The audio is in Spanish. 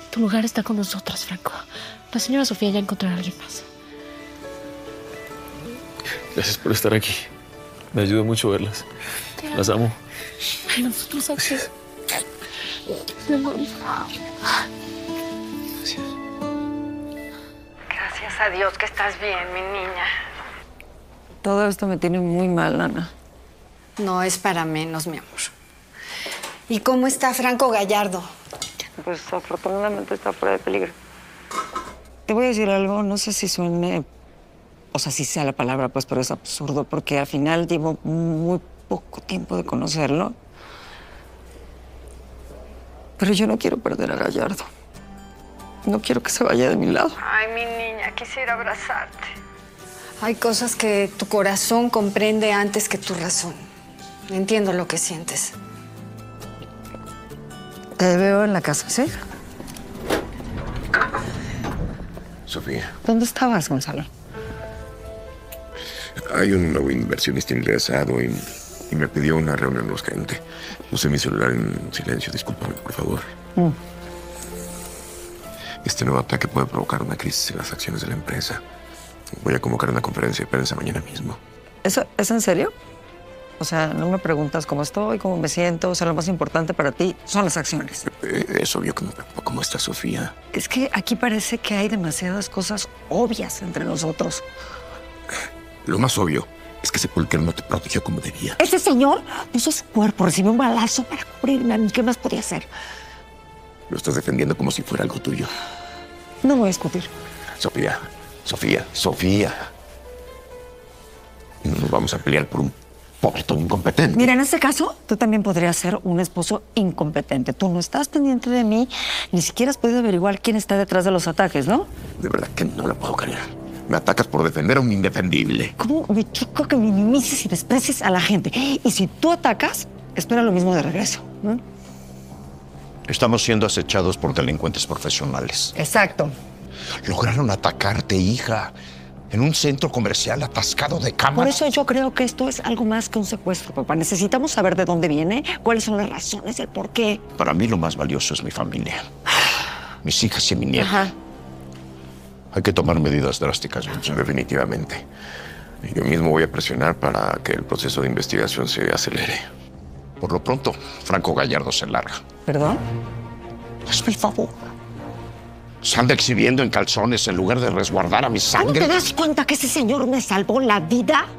Tu lugar está con nosotras, Franco. La señora Sofía ya encontrará a alguien más. Gracias por estar aquí. Me ayudó mucho verlas. Las amo. Ay, nosotros aquí. Gracias. Gracias a Dios que estás bien, mi niña. Todo esto me tiene muy mal, Ana. No es para menos, mi amor. ¿Y cómo está Franco Gallardo? Pues afortunadamente está fuera de peligro. Te voy a decir algo, no sé si suene, o sea, si sea la palabra, pues, pero es absurdo, porque al final llevo muy poco tiempo de conocerlo. Pero yo no quiero perder a Gallardo. No quiero que se vaya de mi lado. Ay, mi niña, quisiera abrazarte. Hay cosas que tu corazón comprende antes que tu razón. Entiendo lo que sientes. Te veo en la casa, ¿sí? Sofía, ¿Dónde estabas, Gonzalo? hay un nuevo inversionista ingresado y me pidió una reunión urgente. Puse mi celular en silencio, discúlpame, por favor. Este nuevo ataque puede provocar una crisis en las acciones de la empresa. Voy a convocar una conferencia de prensa mañana mismo. ¿Eso es en serio? O sea, no me preguntas cómo estoy, cómo me siento. O sea, lo más importante para ti son las acciones. Es obvio que me preocupa cómo está Sofía. Es que aquí parece que hay demasiadas cosas obvias entre nosotros. Lo más obvio es que ese Pulquero no te protegió como debía. Ese señor puso su cuerpo, recibió un balazo para cubrirme a mí. ¿Qué más podía hacer? Lo estás defendiendo como si fuera algo tuyo. No voy a discutir. Sofía. No nos vamos a pelear por un pobretón incompetente. Mira, en este caso, tú también podrías ser un esposo incompetente. Tú no estás pendiente de mí, ni siquiera has podido averiguar quién está detrás de los ataques, ¿no? De verdad que no lo puedo creer. Me atacas por defender a un indefendible. ¿Cómo me choca que minimices y desprecies a la gente? Y si tú atacas, espera lo mismo de regreso, ¿no? Estamos siendo acechados por delincuentes profesionales. Exacto. Lograron atacarte, hija, en un centro comercial atascado de Por cámaras. eso yo creo que esto es algo más que un secuestro, papá. Necesitamos saber de dónde viene, cuáles son las razones, el por qué. Para mí lo más valioso es mi familia. Mis hijas y mi nieta. Ajá. Hay que tomar medidas drásticas. Definitivamente. Yo mismo voy a presionar para que el proceso de investigación se acelere. Por lo pronto, Franco Gallardo se larga. ¿Perdón? Hazme el favor. Se anda exhibiendo en calzones en lugar de resguardar a mi ¿No sangre. te das cuenta que ese señor me salvó la vida?